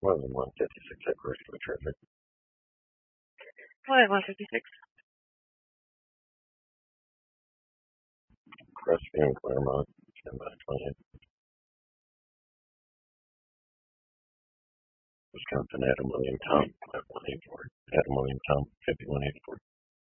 More than 156 at Grocery Traffic. Flight 156. Crestview and Claremont. Stand by 28. Wisconsin, Adam William Tom, 5184. Adam William Tom, 5184.